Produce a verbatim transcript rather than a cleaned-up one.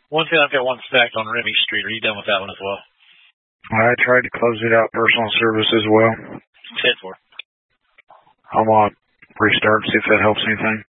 One thing, I've got one stacked on Remy Street. Are you done with that one as well? I tried to close it out, personal service as well. ten four. I'm on restart, see if that helps anything.